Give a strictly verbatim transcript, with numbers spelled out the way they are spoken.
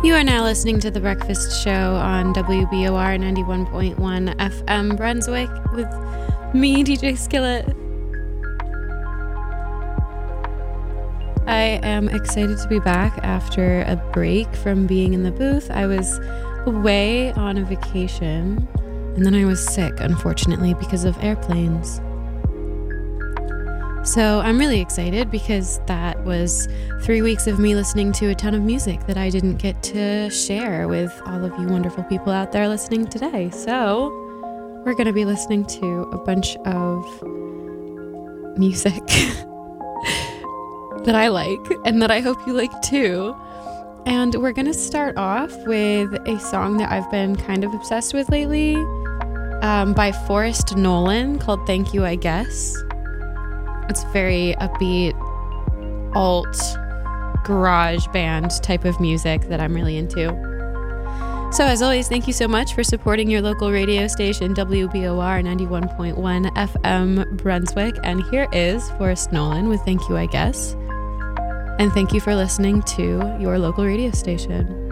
You are now listening to The Breakfast Show on W B O R ninety-one point one F M Brunswick with me, D J Skillet. I am excited to be back after a break from being in the booth. I was away on a vacation, and then I was sick, unfortunately, because of airplanes. So I'm really excited because that was three weeks of me listening to a ton of music that I didn't get to share with all of you wonderful people out there listening today. So we're going to be listening to a bunch of music that I like and that I hope you like too. And we're going to start off with a song that I've been kind of obsessed with lately um, by Forrest Nolan called Thank You, I Guess. It's very upbeat, alt, garage band type of music that I'm really into. So as always, thank you so much for supporting your local radio station, W B O R ninety-one point one F M Brunswick. And here is Forrest Nolan with Thank You, I Guess. And thank you for listening to your local radio station.